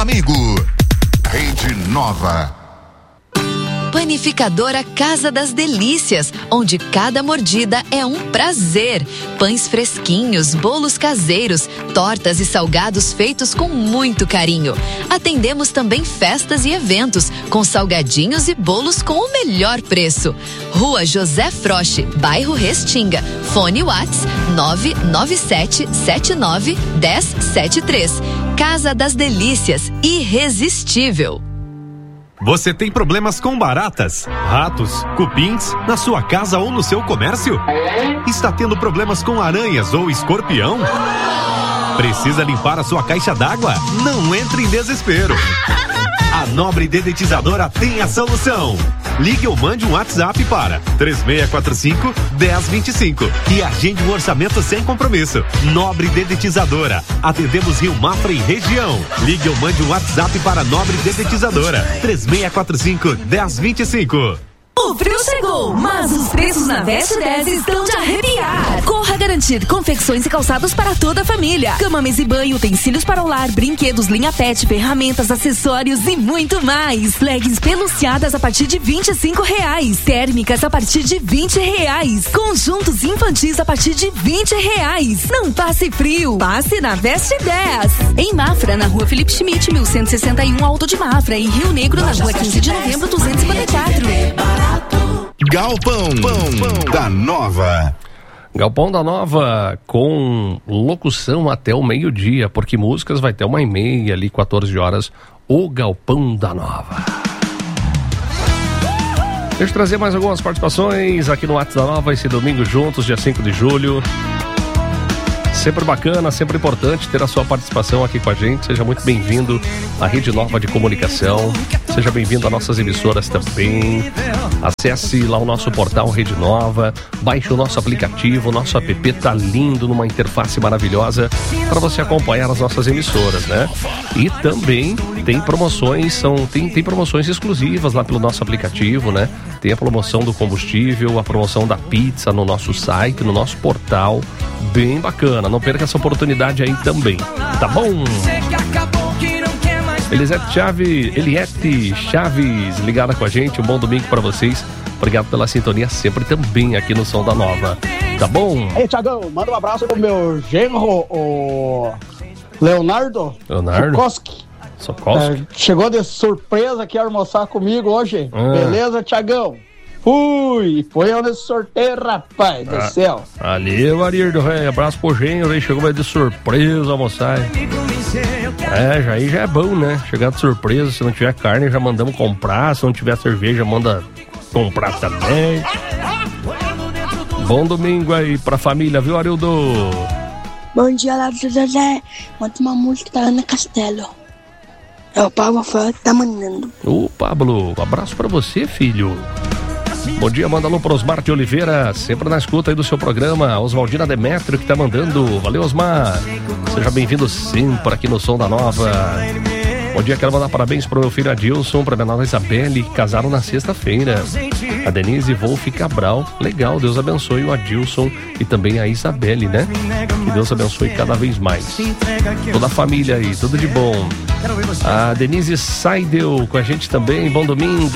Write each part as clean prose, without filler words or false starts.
Amigo, Rede Nova. Panificadora Casa das Delícias, onde cada mordida é um prazer. Pães fresquinhos, bolos caseiros, tortas e salgados feitos com muito carinho. Atendemos também festas e eventos, com salgadinhos e bolos com o melhor preço. Rua José Froche, bairro Restinga. Fone Whats 997791073. Casa das Delícias, irresistível. Você tem problemas com baratas, ratos, cupins na sua casa ou no seu comércio? Está tendo problemas com aranhas ou escorpião? Precisa limpar a sua caixa d'água? Não entre em desespero. A Nobre Dedetizadora tem a solução. Ligue ou mande um WhatsApp para 3645-1025 e agende um orçamento sem compromisso. Nobre Dedetizadora. Atendemos Rio Mafra e região. Ligue ou mande um WhatsApp para Nobre Dedetizadora 3645-1025. O frio chegou, mas os preços na Veste 10 estão de arrepiar. Corra garantir confecções e calçados para toda a família. Cama, mesa e banho, utensílios para o lar, brinquedos, linha pet, ferramentas, acessórios e muito mais. Leggings peluciadas a partir de R$25. Térmicas a partir de R$20. Conjuntos infantis a partir de R$20. Não passe frio, passe na Veste 10. Em Mafra, na rua Felipe Schmidt, 1161, Alto de Mafra. Em Rio Negro, na rua 15 de novembro, 254. Galpão da Nova. Galpão da Nova com locução até o meio-dia, porque músicas vai até 1h30, ali 14 horas, o Galpão da Nova. Deixa eu trazer mais algumas participações aqui no WhatsApp da Nova, esse domingo juntos, dia 5 de julho. Sempre bacana, sempre importante ter a sua participação aqui com a gente. Seja muito bem-vindo à Rede Nova de Comunicação. Seja bem-vindo às nossas emissoras também. Acesse lá o nosso portal Rede Nova. Baixe o nosso aplicativo. O nosso app tá lindo, numa interface maravilhosa para você acompanhar as nossas emissoras, né? E também tem promoções, tem promoções exclusivas lá pelo nosso aplicativo, né? Tem a promoção do combustível, a promoção da pizza no nosso site, no nosso portal. Bem bacana, não perca essa oportunidade aí também, tá bom? Eliette Chaves, ligada com a gente, um bom domingo pra vocês. Obrigado pela sintonia sempre também aqui no Som da Nova, tá bom? Ei, Thiagão, manda um abraço pro meu genro, o Leonardo Sokoski. Chegou de surpresa aqui a almoçar comigo hoje. Beleza, Thiagão? Foi eu nesse sorteio, rapaz do céu. Valeu, Arirdo, abraço pro genro aí, chegou mais de surpresa almoçar. Já é bom, né? Chegar de surpresa, se não tiver carne já mandamos comprar, se não tiver cerveja manda comprar também. Bom domingo aí pra família, viu, Arildo? Bom dia, lá do José. Manda uma música da Ana Castelo. É o Pablo Flávio que tá mandando. Ô, Pablo, um abraço pra você, filho. Bom dia, manda alô para Osmar de Oliveira, sempre na escuta aí do seu programa. Oswaldina Demétrio que tá mandando. Valeu, Osmar. Seja bem-vindo sempre aqui no Som da Nova. Bom dia, quero mandar parabéns pro meu filho Adilson, pra minha nova Isabelle, que casaram na sexta-feira. A Denise Wolf Cabral, legal, Deus abençoe o Adilson e também a Isabelle, né? Que Deus abençoe cada vez mais. Toda a família aí, tudo de bom. A Denise Seidel com a gente também, bom domingo.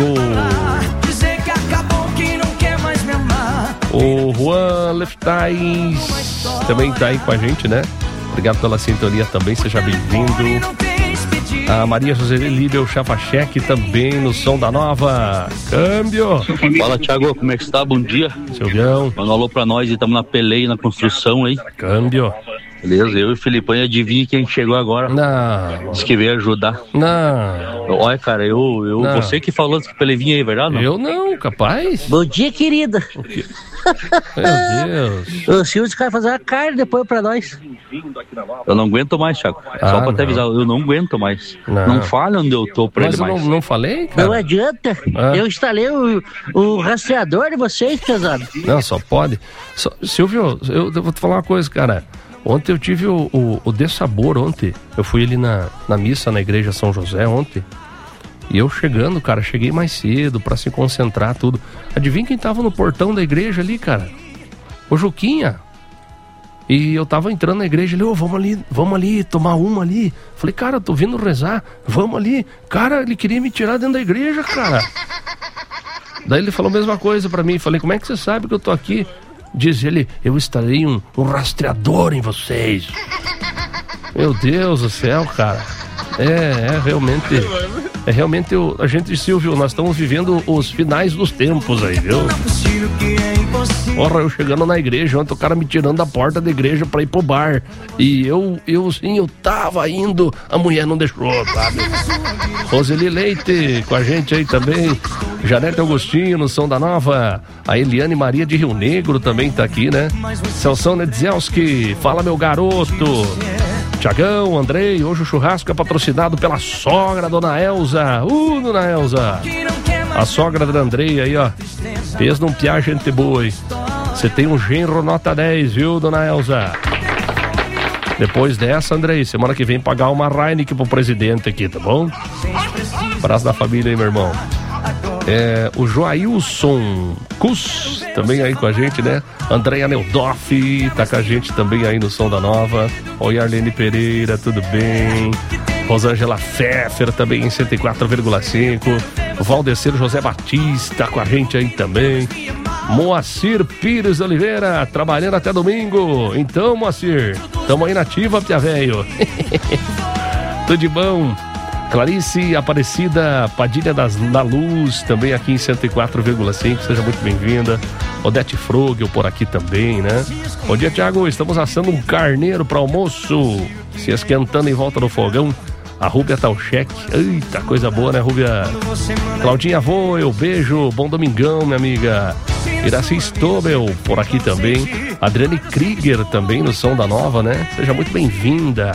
O Juan Leftais também tá aí com a gente, né? Obrigado pela sintonia também, seja bem-vindo. A Maria José Líbel Chafachek também no Som da Nova. Câmbio. Fala, Thiago, como é que está? Bom dia. Silvião. Manda um alô pra nós, estamos na peleia, na construção aí. Câmbio. Beleza, eu e o Filipão, adivinha quem chegou agora. Não. Disse que veio ajudar. Não. Olha, cara, não. Você que falou que ele vinha aí, verdade? Não? Eu não, capaz. Bom dia, querida. Meu Deus. O Silvio quer fazer uma carne depois pra nós. Eu não aguento mais, Thiago. Só pra te avisar, eu não aguento mais. Não fale onde eu tô pra ele mais. Mas eu não falei, cara? Não adianta. Eu instalei o rastreador de vocês, pesado. Não, só pode. Silvio, eu vou te falar uma coisa, cara. Ontem eu tive o dessabor ontem. Eu fui ali na missa na igreja São José ontem. E eu chegando, cara, cheguei mais cedo pra se concentrar tudo. Adivinha quem tava no portão da igreja ali, cara? O Juquinha. E eu tava entrando na igreja, ele, vamos ali, tomar uma ali. Falei, cara, eu tô vindo rezar, vamos ali. Cara, ele queria me tirar dentro da igreja, cara. Daí ele falou a mesma coisa pra mim. Falei, como é que você sabe que eu tô aqui? Diz ele, eu instalei um rastreador em vocês. Meu Deus do céu, cara. Realmente a gente, Silvio, nós estamos vivendo os finais dos tempos aí, viu? Porra, eu chegando na igreja, ontem o cara me tirando da porta da igreja pra ir pro bar. E eu tava indo, a mulher não deixou, sabe? Roseli Leite com a gente aí também. Janete Agostinho no Som da Nova. A Eliane Maria de Rio Negro também tá aqui, né? Celção Nedzielski, fala meu garoto. Tiagão, Andrei, hoje o churrasco é patrocinado pela sogra, Dona Elza. Dona Elza. A sogra da Andrei aí, ó. Fez num piá gente boa aí. Você tem um genro nota 10, viu, Dona Elza? Depois dessa, Andrei, semana que vem pagar uma Heineken pro presidente aqui, tá bom? Abraço da família aí, meu irmão. O Joailson Cus também aí com a gente, né? Andréia Neudoff tá com a gente também aí no Som da Nova. Oi, Arlene Pereira, tudo bem? Rosângela Pfeffer também em 104,5. Valdecir José Batista com a gente aí também. Moacir Pires Oliveira, trabalhando até domingo. Então, Moacir, tamo aí na ativa, pia velho. Tudo de bom? Clarice Aparecida Padilha da Luz, também aqui em 104,5, seja muito bem-vinda. Odete Frogel por aqui também, né? Bom dia, Thiago, estamos assando um carneiro para almoço, se esquentando em volta do fogão. A Rúbia Talcheck, eita, coisa boa, né, Rúbia? Claudinha Voel, beijo, bom domingão, minha amiga. Iraci Stobel por aqui também. Adriane Krieger também no Som da Nova, né? Seja muito bem-vinda.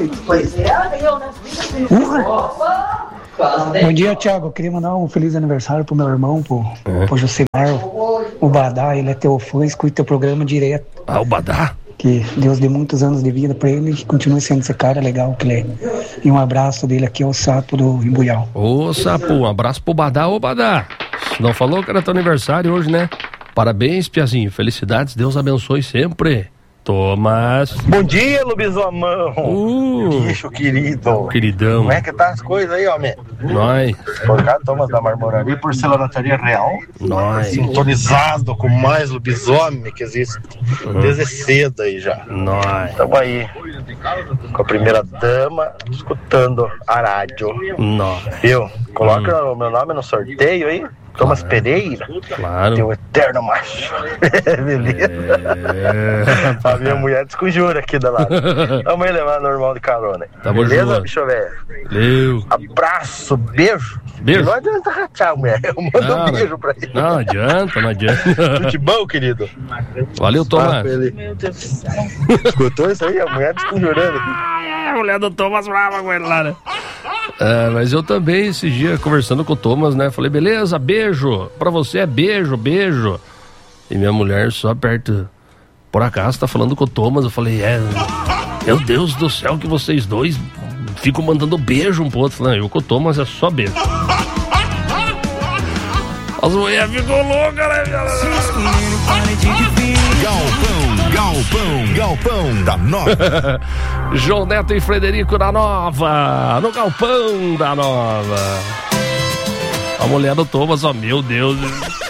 Bom dia, Thiago. Eu queria mandar um feliz aniversário pro meu irmão, pro Josemar, o Badá. Ele é teu fã, escuta teu programa direto. Ah, o Badá? Que Deus dê muitos anos de vida pra ele e continue sendo esse cara legal que ele é. E um abraço dele aqui ao Sapo do Imbuial. Ô, Sapo, um abraço pro Badá. Ô, Badá, não falou que era teu aniversário hoje, né? Parabéns, Piazinho. Felicidades, Deus abençoe sempre. Thomas. Bom dia, lobisomão. Bicho querido. Queridão. Como é que tá as coisas aí, homem? Nós. Porcado Thomas da Marmoraria, Porcelanaria Real. Nós. Sintonizado com mais lobisomem que existe. Desde cedo aí já. Nós. Estamos aí com a primeira dama, escutando a rádio. Nós. Viu? Coloca o meu nome no sorteio aí. Thomas Pereira, claro. Teu eterno macho. Beleza? A minha mulher desconjura aqui da lado. Vamos levar normal de carona. Tá, beleza, bicho velho? Abraço, beijo. Beijo. Não adianta rachar, mulher. Eu mando um beijo pra ele. Não adianta. Tudo de bom, querido. Valeu, Thomas. Meu Deus. Escutou isso aí? A mulher desconjurando aqui. A mulher do Thomas brava com ele lá, né? Mas eu também, esses dias, conversando com o Thomas, né? Falei, beleza, beijo. Pra você é beijo, beijo. E minha mulher só perto. Por acaso, tá falando com o Thomas. Eu falei, meu Deus do céu, que vocês dois ficam mandando beijo um pro outro. Falei, eu com o Thomas é só beijo. As mulheres ficam loucas, né? Galpão da Nova. João Neto e Frederico da Nova, no Galpão da Nova. A mulher do Thomas, ó, meu Deus.